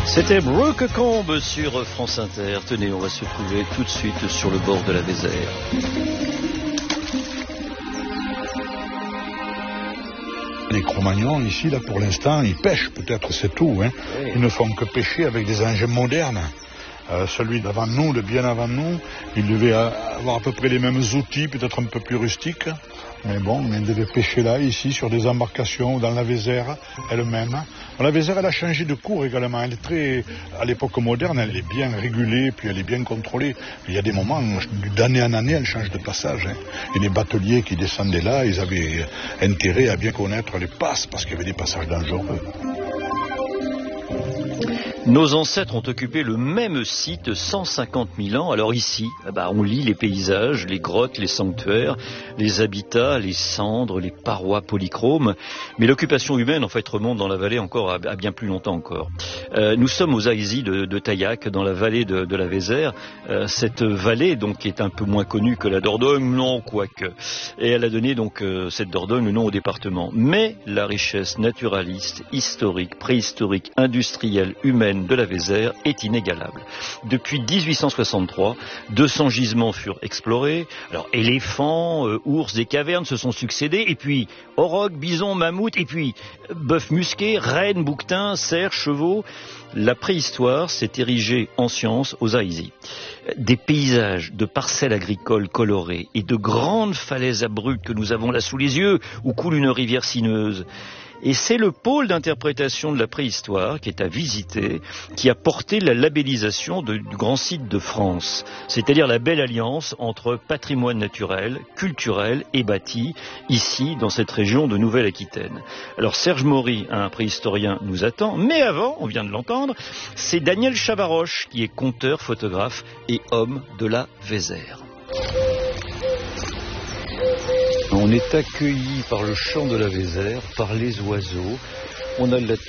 C'était Brooke Combe sur France Inter. Tenez, on va se trouver tout de suite sur le bord de la Vézère. Les Cro-Magnons, ici, là, pour l'instant, ils pêchent, peut-être, c'est tout. Hein. Oui. Ils ne font que pêcher avec des engins modernes. Celui d'avant nous, de bien avant nous, il devait avoir à peu près les mêmes outils, peut-être un peu plus rustiques. Mais bon, il devait pêcher là, ici, sur des embarcations, dans la Vézère elle-même. La Vézère, elle a changé de cours également. Elle est très, à l'époque moderne, elle est bien régulée, puis elle est bien contrôlée. Il y a des moments, d'année en année, elle change de passage. Hein. Et les bateliers qui descendaient là, ils avaient intérêt à bien connaître les passes, parce qu'il y avait des passages dangereux. Nos ancêtres ont occupé le même site 150 000 ans. Alors ici, on lit les paysages, les grottes, les sanctuaires, les habitats, les cendres, les parois polychromes. Mais l'occupation humaine, en fait, remonte dans la vallée encore à bien plus longtemps encore. Nous sommes aux Aïzis de Taillac, dans la vallée de la Vézère. Cette vallée, donc, est un peu moins connue que la Dordogne, non, quoique. Et elle a donné, donc, cette Dordogne, le nom au département. Mais la richesse naturaliste, historique, préhistorique, industrielle, humaine, de la Vézère est inégalable. Depuis 1863, 200 gisements furent explorés. Alors, éléphants, ours des cavernes se sont succédés, et puis aurochs, bisons, mammouths, et puis bœufs musqués, rennes, bouquetins, cerfs, chevaux. La préhistoire s'est érigée en science aux Aïzis. Des paysages de parcelles agricoles colorées et de grandes falaises abruptes que nous avons là sous les yeux, où coule une rivière sinueuse. Et c'est le pôle d'interprétation de la préhistoire qui est à visiter, qui a porté la labellisation du grand site de France, c'est-à-dire la belle alliance entre patrimoine naturel, culturel et bâti, ici, dans cette région de Nouvelle-Aquitaine. Alors Serge Maury, un préhistorien, nous attend, mais avant, on vient de l'entendre, c'est Daniel Chavaroche qui est conteur, photographe et homme de la Vézère. On est accueilli par le chant de la Vézère, par les oiseaux. On a